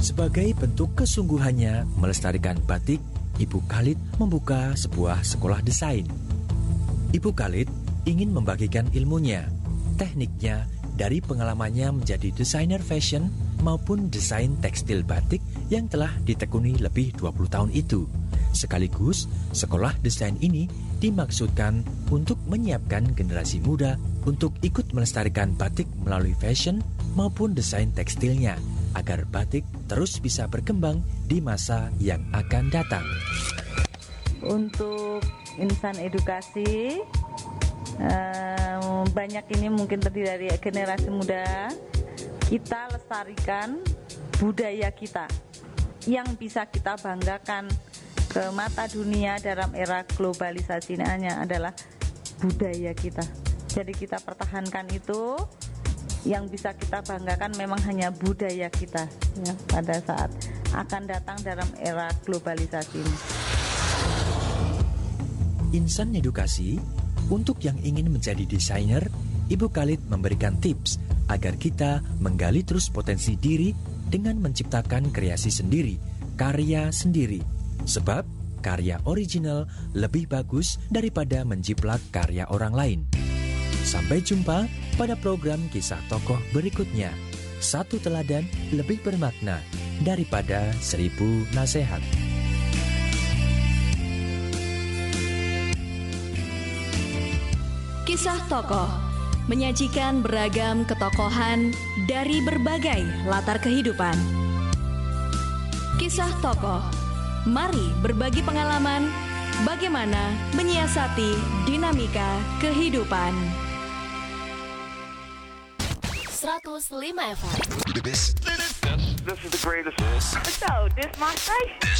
Sebagai bentuk kesungguhannya melestarikan batik, Ibu Khalid membuka sebuah sekolah desain. Ibu Khalid ingin membagikan ilmunya, tekniknya dari pengalamannya menjadi desainer fashion maupun desain tekstil batik yang telah ditekuni lebih 20 tahun itu. Sekaligus, sekolah desain ini dimaksudkan untuk menyiapkan generasi muda untuk ikut melestarikan batik melalui fashion maupun desain tekstilnya, agar batik terus bisa berkembang di masa yang akan datang. Untuk insan edukasi, banyak ini mungkin terdiri dari generasi muda. Kita lestarikan budaya kita yang bisa kita banggakan ke mata dunia dalam era globalisasi ini hanya adalah budaya kita. Jadi kita pertahankan itu. Yang bisa kita banggakan memang hanya budaya kita ya, pada saat akan datang dalam era globalisasi ini. Insan edukasi, untuk yang ingin menjadi desainer, Ibu Khalid memberikan tips agar kita menggali terus potensi diri dengan menciptakan kreasi sendiri, karya sendiri. Sebab karya original lebih bagus daripada menjiplak karya orang lain. Sampai jumpa pada program kisah tokoh berikutnya. Satu teladan lebih bermakna daripada 1000 nasihat. Kisah tokoh menyajikan beragam ketokohan dari berbagai latar kehidupan. Kisah tokoh, mari berbagi pengalaman bagaimana menyiasati dinamika kehidupan. 105 FM. This is the greatest. So, this my station.